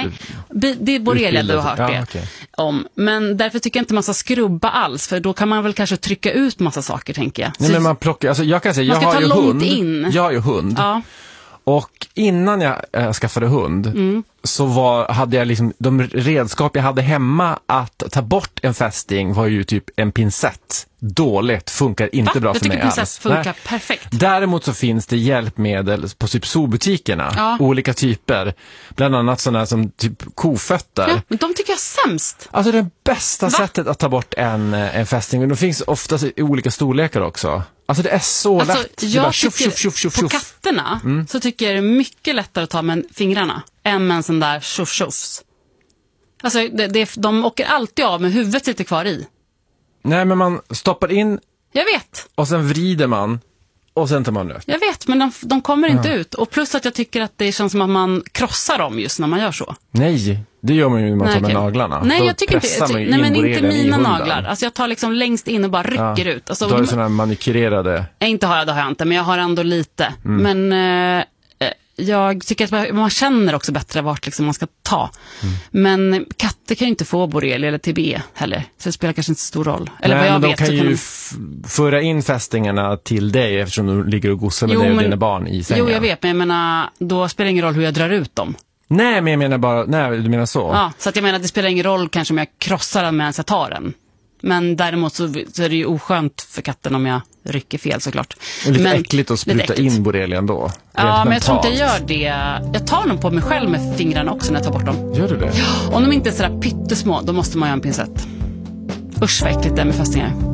det är borrelia du har hört det okay. om. Men därför tycker jag inte man ska skrubba alls. För då kan man väl kanske trycka ut massa saker, tänker jag. Nej, men man plockar, alltså jag kan säga, jag har ju hund. Jag har ju hund. Ja. Och innan jag skaffade hund så hade jag liksom, de redskap jag hade hemma att ta bort en fästing var ju typ en pincett. Dåligt, funkar inte bra för mig alls. Jag tycker pincett funkar perfekt. Däremot så finns det hjälpmedel på typ zoobutikerna, olika typer. Bland annat sådana som typ kofötter. Ja, men de tycker jag är sämst. Alltså det bästa sättet att ta bort en fästing, men de finns oftast i olika storlekar också. Alltså det är så lätt. Jag tycker, på katterna så tycker jag det är mycket lättare att ta med fingrarna än med en sån där tjoff-tjoffs. Alltså de åker alltid av med huvudet lite kvar i. Nej, men man stoppar in. Jag vet. Och sen vrider man. Och sen tar man ut. Jag vet, men de kommer inte ut. Och plus att jag tycker att det känns som att man krossar dem just när man gör så. Nej, det gör man ju när man tar med naglarna. Nej, då jag tycker inte. Nej, men inte mina naglar. Alltså jag tar liksom längst in och bara rycker ut. Alltså, då har du sådana manikyrerade. Inte har jag inte, men jag har ändå lite. Men jag tycker att man känner också bättre vart liksom man ska ta. Men katter kan ju inte få borrelia eller TB heller. Så det spelar kanske inte så stor roll. Eller vad jag men vet, de kan ju föra in fästingarna till dig eftersom du ligger och gossar med dig och dina barn i sängen. Jo, jag vet, men jag menar, då spelar det ingen roll hur jag drar ut dem. Nej, men jag menar bara, nej, du menar så. Ja, så att jag menar, det spelar ingen roll kanske om jag krossar den medan jag tar den. Men däremot så är det ju oskönt för katten om jag rycker fel, såklart. Och lite äckligt att spruta in borrelia ändå. Ja, men jag tror inte jag gör det. Jag tar nog på mig själv med fingrarna också när jag tar bort dem. Gör du det? Ja, om de inte är sådär pyttesmå, då måste man göra en pincett. Usch vad äckligt det är med fästingar.